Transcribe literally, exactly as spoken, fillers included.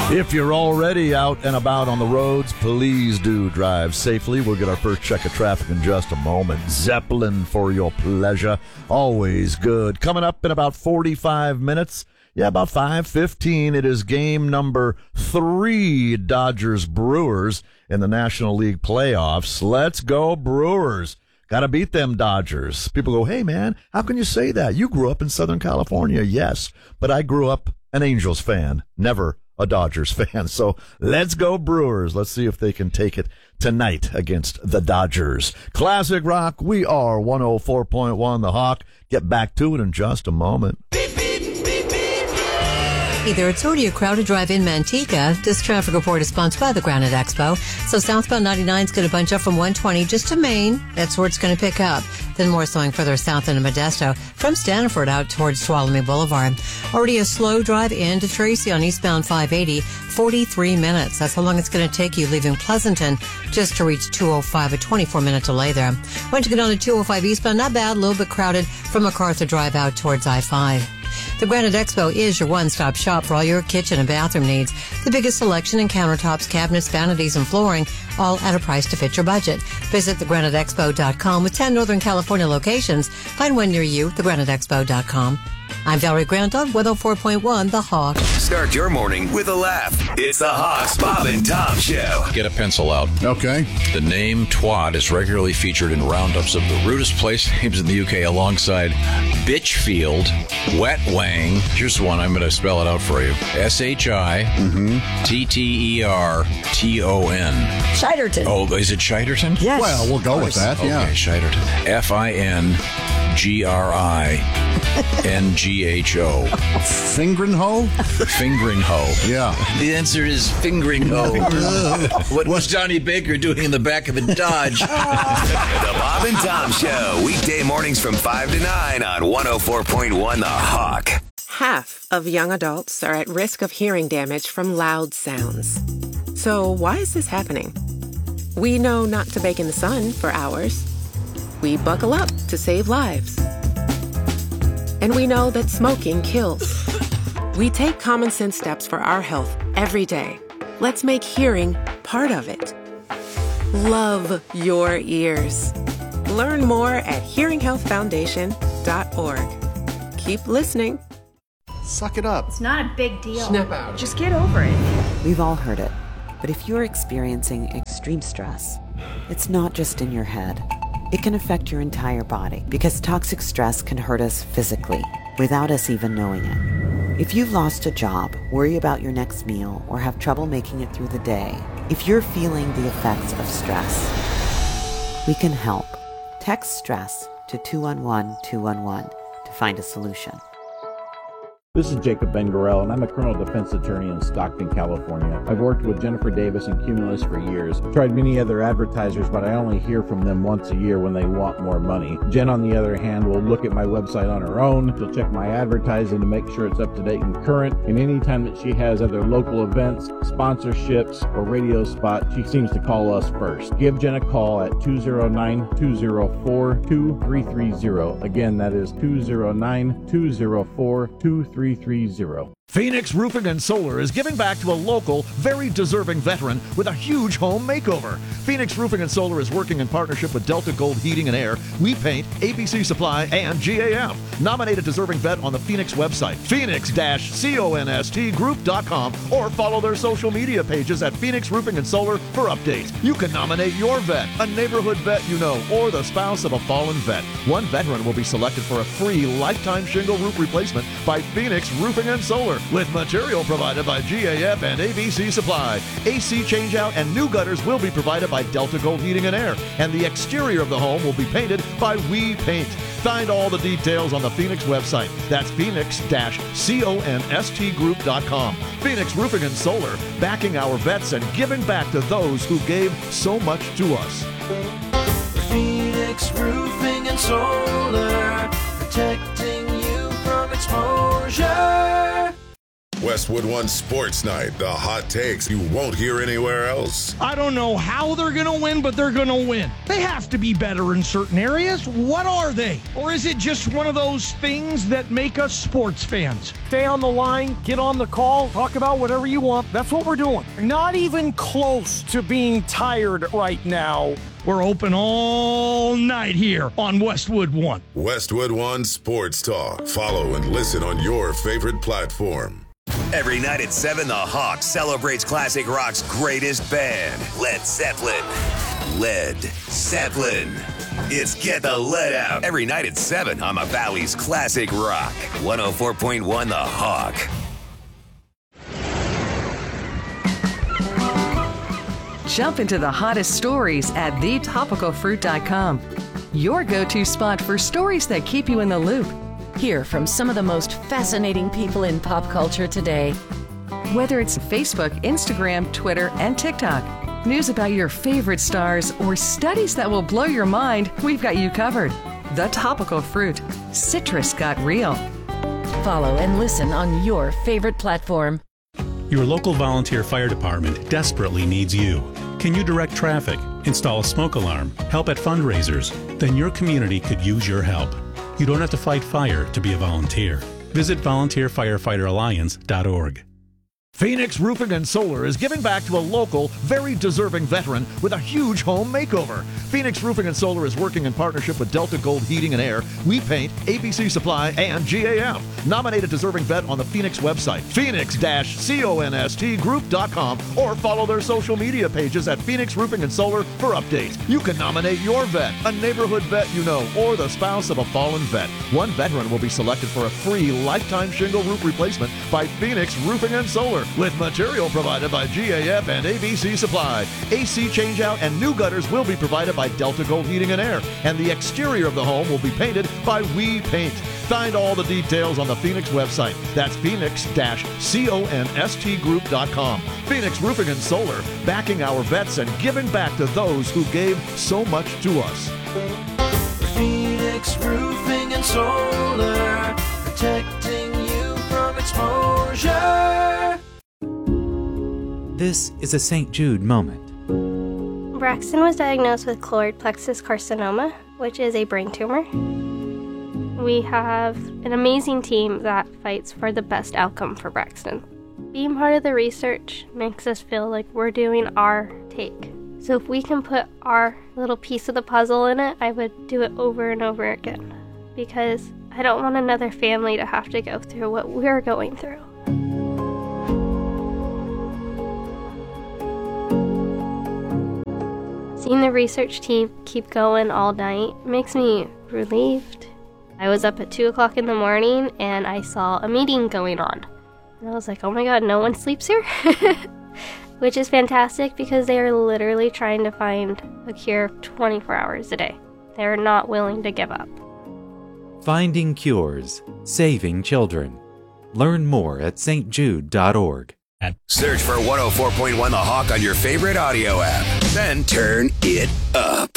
If you're already out and about on the roads, please do drive safely. We'll get our first check of traffic in just a moment. Zeppelin for your pleasure. Always good. Coming up in about forty-five minutes. Yeah, about five fifteen. It is game number three, Dodgers Brewers in the National League playoffs. Let's go Brewers. Got to beat them Dodgers. People go, hey, man, how can you say that? You grew up in Southern California. Yes, but I grew up an Angels fan, never a Dodgers fan. So let's go Brewers. Let's see if they can take it tonight against the Dodgers. Classic Rock, we are one oh four point one The Hawk. Get back to it in just a moment. Hey there, it's already a crowded drive in Manteca. This traffic report is sponsored by the Granite Expo. So southbound ninety-nine is going to bunch up from one twenty just to Maine. That's where it's going to pick up. Then more slowing further south into Modesto from Stanford out towards Tuolumne Boulevard. Already a slow drive into Tracy on eastbound five eighty, forty-three minutes. That's how long it's going to take you leaving Pleasanton just to reach two oh five, a twenty-four minute delay there. Once you get on to two oh five eastbound, not bad, a little bit crowded from MacArthur Drive out towards I five. The Granite Expo is your one-stop shop for all your kitchen and bathroom needs. The biggest selection in countertops, cabinets, vanities, and flooring, all at a price to fit your budget. Visit the granite expo dot com with ten Northern California locations. Find one near you, the granite expo dot com. I'm Valerie Grant on one oh four point one The Hawk. Start your morning with a laugh. It's the Hawks, Bob and Tom Show. Get a pencil out. Okay. The name Twat is regularly featured in roundups of the rudest place names in the U K alongside Bitchfield, Wet Wang. Here's one. I'm going to spell it out for you. S H I T T E R T O N. Shiderton. Oh, is it Shiderton? Yes. Well, we'll go with that, yeah. Okay, Shiderton. F I N G R I N G H O. Fingrin' hoe? Fingering hoe. Yeah. The answer is fingering hoe. What was Johnny Baker doing in the back of a Dodge? The Bob and Tom Show. Weekday mornings from five to nine on one oh four point one The Hawk. Half of young adults are at risk of hearing damage from loud sounds. So why is this happening? We know not to bake in the sun for hours. We buckle up to save lives. And we know that smoking kills. We take common sense steps for our health every day. Let's make hearing part of it. Love your ears. Learn more at hearing health foundation dot org. Keep listening. Suck it up. It's not a big deal. Snap out. Just get over it. We've all heard it. But if you're experiencing extreme stress, it's not just in your head. It can affect your entire body because toxic stress can hurt us physically without us even knowing it. If you've lost a job, worry about your next meal, or have trouble making it through the day, if you're feeling the effects of stress, we can help. Text STRESS to two one one two one one to find a solution. This is Jacob Ben-Gorel, and I'm a criminal defense attorney in Stockton, California. I've worked with Jennifer Davis and Cumulus for years. Tried many other advertisers, but I only hear from them once a year when they want more money. Jen, on the other hand, will look at my website on her own. She'll check my advertising to make sure it's up to date and current. And anytime that she has other local events, sponsorships, or radio spots, she seems to call us first. Give Jen a call at two oh nine, two oh four, two three three oh. Again, that is two oh nine, two oh four, two three three oh. Phoenix Roofing and Solar is giving back to a local, very deserving veteran with a huge home makeover. Phoenix Roofing and Solar is working in partnership with Delta Gold Heating and Air, We Paint, A B C Supply, and G A M. Nominate a deserving vet on the Phoenix website, phoenix dash const group dot com, or follow their social media pages at Phoenix Roofing and Solar for updates. You can nominate your vet, a neighborhood vet you know, or the spouse of a fallen vet. One veteran will be selected for a free lifetime shingle roof replacement by Phoenix Roofing and Solar, with material provided by G A F and A B C Supply. A C changeout and new gutters will be provided by Delta Gold Heating and Air, and the exterior of the home will be painted by We Paint. Find all the details on the Phoenix website. That's phoenix dash const group dot com. Phoenix Roofing and Solar, backing our vets and giving back to those who gave so much to us. Phoenix Roofing and Solar, protecting you from exposure. Westwood One Sports Night, the hot takes you won't hear anywhere else. I don't know how they're going to win, but they're going to win. They have to be better in certain areas. What are they? Or is it just one of those things that make us sports fans? Stay on the line, get on the call, talk about whatever you want. That's what we're doing. Not even close to being tired right now. We're open all night here on Westwood One. Westwood One Sports Talk. Follow and listen on your favorite platform. Every night at seven, the Hawk celebrates classic rock's greatest band, Led Zeppelin. Led Zeppelin. It's Get the Lead Out. Every night at seven on the Valley's Classic Rock. one oh four point one The Hawk. Jump into the hottest stories at the topical fruit dot com. Your go-to spot for stories that keep you in the loop. Hear from some of the most fascinating people in pop culture today. Whether it's Facebook, Instagram, Twitter, and TikTok, news about your favorite stars, or studies that will blow your mind, we've got you covered. The Topical Fruit. Citrus got real. Follow and listen on your favorite platform. Your local volunteer fire department desperately needs you. Can you direct traffic, install a smoke alarm, help at fundraisers? Then your community could use your help. You don't have to fight fire to be a volunteer. Visit volunteer firefighter alliance dot org. Phoenix Roofing and Solar is giving back to a local, very deserving veteran with a huge home makeover. Phoenix Roofing and Solar is working in partnership with Delta Gold Heating and Air, We Paint, A B C Supply, and G A M. Nominate a deserving vet on the Phoenix website, phoenix dash const group dot com, or follow their social media pages at Phoenix Roofing and Solar for updates. You can nominate your vet, a neighborhood vet you know, or the spouse of a fallen vet. One veteran will be selected for a free lifetime shingle roof replacement by Phoenix Roofing and Solar, with material provided by G A F and A B C Supply. A C changeout and new gutters will be provided by Delta Gold Heating and Air, and the exterior of the home will be painted by We Paint. Find all the details on the Phoenix website. That's phoenix dash const group dot com. Phoenix Roofing and Solar, backing our vets and giving back to those who gave so much to us. Phoenix Roofing and Solar, protecting you from exposure. This is a Saint Jude moment. Braxton was diagnosed with choroid plexus carcinoma, which is a brain tumor. We have an amazing team that fights for the best outcome for Braxton. Being part of the research makes us feel like we're doing our take. So if we can put our little piece of the puzzle in it, I would do it over and over again. Because I don't want another family to have to go through what we're going through. Seeing the research team keep going all night makes me relieved. I was up at two o'clock in the morning and I saw a meeting going on. And I was like, oh my god, no one sleeps here? Which is fantastic because they are literally trying to find a cure twenty-four hours a day. They're not willing to give up. Finding cures, saving children. Learn more at s t jude dot org. Search for one oh four point one The Hawk on your favorite audio app. Then turn it up.